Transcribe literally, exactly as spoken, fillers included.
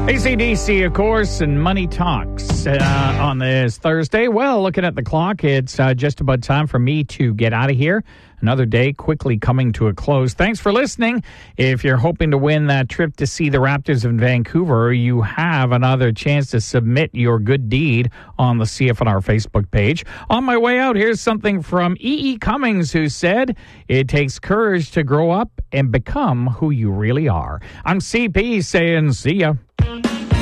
A C D C, of course, and Money Talks uh, on this Thursday. Well, looking at the clock, it's uh, just about time for me to get out of here. Another day quickly coming to a close. Thanks for listening. If you're hoping to win that trip to see the Raptors in Vancouver, you have another chance to submit your good deed on the C F N R Facebook page. On my way out, here's something from E E. Cummings, who said, "It takes courage to grow up and become who you really are." I'm C P saying see ya.